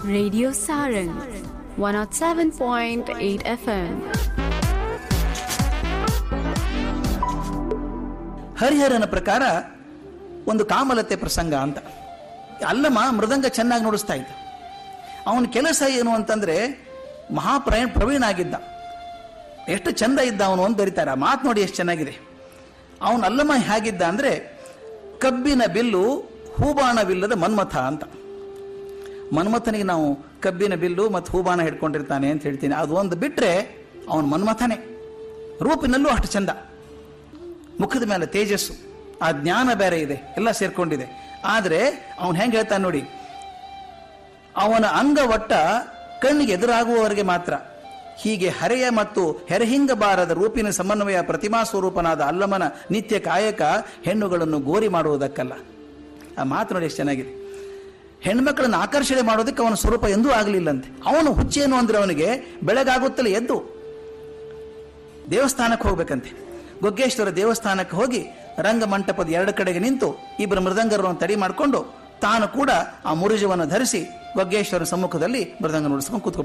Radio Sarang 107.8 FM. ಹರಿಹರನ ಪ್ರಕಾರ ಒಂದು ಕಾಮಲತೆ ಪ್ರಸಂಗ ಅಂತ. ಅಲ್ಲಮ್ಮ ಮೃದಂಗ ಚೆನ್ನಾಗಿ ನುಡಿಸ್ತಾ ಇದ್ದ. ಅವನ ಕೆಲಸ ಏನು ಅಂತಂದ್ರೆ ಪ್ರವೀಣ ಆಗಿದ್ದ. ಎಷ್ಟು ಚಂದ ಇದ್ದ ಅವನು ಅಂತ ಬರೀತಾರೆ. ಮಾತು ನೋಡಿ ಎಷ್ಟು ಚೆನ್ನಾಗಿದೆ. ಅವನು ಅಲ್ಲಮ್ಮ ಹೇಗಿದ್ದ ಅಂದ್ರೆ ಕಬ್ಬಿನ ಬಿಲ್ಲು ಹೂಬಾಣವಿಲ್ಲದ ಮನ್ಮಥ ಅಂತ. ಮನ್ಮಥನಿಗೆ ನಾವು ಕಬ್ಬಿನ ಬಿಲ್ಲು ಮತ್ತು ಹೂಬಾಣ ಹಿಡ್ಕೊಂಡಿರ್ತಾನೆ ಅಂತ ಹೇಳ್ತೀನಿ. ಅದು ಒಂದು ಬಿಟ್ರೆ ಅವನು ಮನ್ಮಥನೇ. ರೂಪಿನಲ್ಲೂ ಅಷ್ಟು ಚಂದ, ಮುಖದ ಮೇಲೆ ತೇಜಸ್ಸು, ಆ ಜ್ಞಾನ ಬೇರೆ ಇದೆ, ಎಲ್ಲ ಸೇರ್ಕೊಂಡಿದೆ. ಆದರೆ ಅವನು ಹೆಂಗೆ ಹೇಳ್ತಾನೆ ನೋಡಿ, ಅವನ ಅಂಗವಟ್ಟ ಕಣ್ಣಿಗೆ ಎದುರಾಗುವವರೆಗೆ ಮಾತ್ರ. ಹೀಗೆ ಹರೆಯ ಮತ್ತು ಹೆರಹಿಂಗಬಾರದ ರೂಪಿನ ಸಮನ್ವಯ ಪ್ರತಿಮಾ ಸ್ವರೂಪನಾದ ಅಲ್ಲಮನ ನಿತ್ಯ ಕಾಯಕ ಹೆಣ್ಣುಗಳನ್ನು ಗೋರಿ ಮಾಡುವುದಕ್ಕಲ್ಲ. ಆ ಮಾತು ನೋಡಿ ಎಷ್ಟು ಚೆನ್ನಾಗಿದೆ. ಹೆಣ್ಮಕ್ಳನ್ನು ಆಕರ್ಷಣೆ ಮಾಡೋದಕ್ಕೆ ಅವನ ಸ್ವರೂಪ ಎಂದೂ ಆಗಲಿಲ್ಲಂತೆ. ಅವನು ಹುಚ್ಚೇನು ಅಂದ್ರೆ ಅವನಿಗೆ ಬೆಳಗಾಗುತ್ತಲೇ ಎದ್ದು ದೇವಸ್ಥಾನಕ್ಕೆ ಹೋಗ್ಬೇಕಂತೆ. ಗೊಗ್ಗೇಶ್ವರ ದೇವಸ್ಥಾನಕ್ಕೆ ಹೋಗಿ ರಂಗಮಂಟಪದ ಎರಡು ಕಡೆಗೆ ನಿಂತು ಇಬ್ಬರು ಮೃದಂಗರನ್ನು ತಡಿ ಮಾಡಿಕೊಂಡು ತಾನು ಕೂಡ ಆ ಮುರುಜವನ್ನು ಧರಿಸಿ ಗೊಗ್ಗೇಶ್ವರ ಸಮ್ಮುಖದಲ್ಲಿ ಮೃದಂಗ ನುಡಿಸ್ಕೊಂಡು ಕೂತ್ಕೊಂಡು